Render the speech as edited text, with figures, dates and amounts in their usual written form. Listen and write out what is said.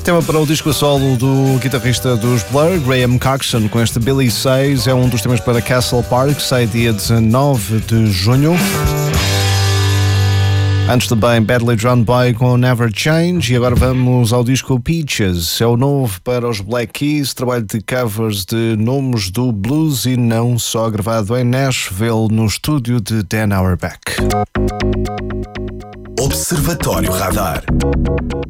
Tema para o disco a solo do guitarrista dos Blur, Graham Coxon, com este Billy Says. É um dos temas para Castle Park, sai dia 19 de junho. Antes também Badly Drawn By com Never Change. E agora vamos ao disco Peaches. É o novo para os Black Keys, trabalho de covers de nomes do blues e não só, gravado em Nashville no estúdio de Dan Auerbach. Observatório Radar.